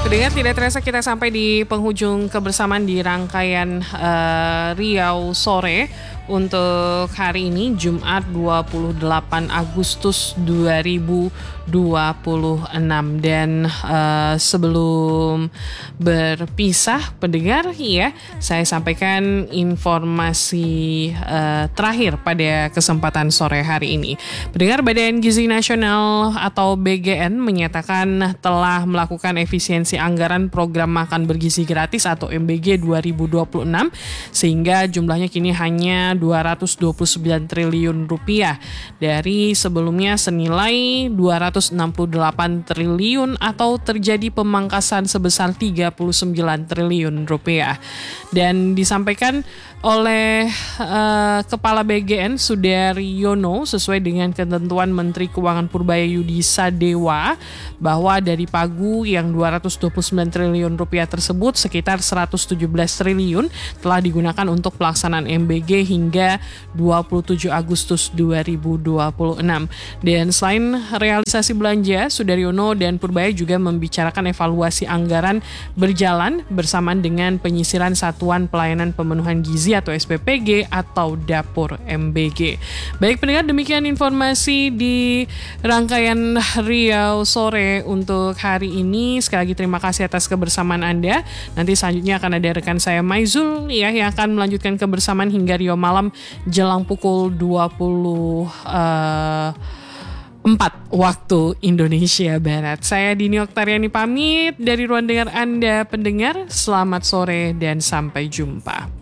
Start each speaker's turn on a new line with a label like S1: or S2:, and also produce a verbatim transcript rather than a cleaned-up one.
S1: Pendengar, tidak terasa kita sampai di penghujung kebersamaan di rangkaian uh, Riau Sore untuk hari ini, Jumat dua puluh delapan Agustus dua ribu dua puluh enam. Dan uh, sebelum berpisah pendengar, ya, saya sampaikan informasi uh, terakhir pada kesempatan sore hari ini. Pendengar, Badan Gizi Nasional atau B G N menyatakan telah melakukan efisiensi anggaran program makan bergizi gratis atau M B G dua ribu dua puluh enam sehingga jumlahnya kini hanya dua ratus dua puluh sembilan triliun rupiah dari sebelumnya senilai dua ratus enam puluh delapan triliun atau terjadi pemangkasan sebesar tiga puluh sembilan triliun rupiah. Dan disampaikan oleh uh, Kepala B G N Sudaryono sesuai dengan ketentuan Menteri Keuangan Purbaya Sadewa bahwa dari pagu yang dua ratus dua puluh sembilan triliun rupiah tersebut sekitar seratus tujuh belas triliun telah digunakan untuk pelaksanaan M B G hingga dua puluh tujuh Agustus dua ribu dua puluh enam. Dan selain realisasi belanja, Sudaryono dan Purbaya juga membicarakan evaluasi anggaran berjalan bersamaan dengan penyisiran Satuan Pelayanan Pemenuhan Gizi atau S P P G atau Dapur M B G. Baik pendengar, demikian informasi di rangkaian Riau Sore untuk hari ini. Sekali lagi terima kasih atas kebersamaan Anda. Nanti selanjutnya akan ada rekan saya Maizul ya yang akan melanjutkan kebersamaan hingga Riau malam jelang pukul dua puluh empat waktu Indonesia Barat. Saya Dini Oktariani pamit dari ruang dengar Anda pendengar. Selamat sore dan sampai jumpa.